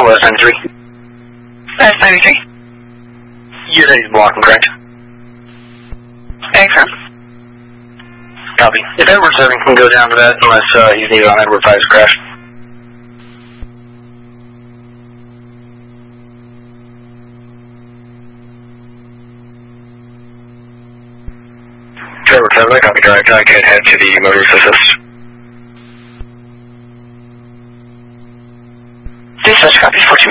West 93. West 93. You're ready to block them, correct? Affirm. Copy. If Edward 7 can go down to that unless he's needed on Edward 5's crash. Edward 7, I copy direct. I can head to the motorist assist. Dispatch copy 14.